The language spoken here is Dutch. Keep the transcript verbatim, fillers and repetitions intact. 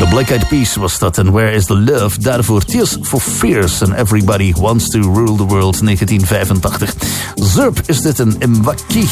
The Black Eyed Peas was dat. En Where is the Love? Daarvoor Tears for Fears and Everybody Wants to Rule the World, negentien vijfentachtig. Zurp is dit een Mwaki.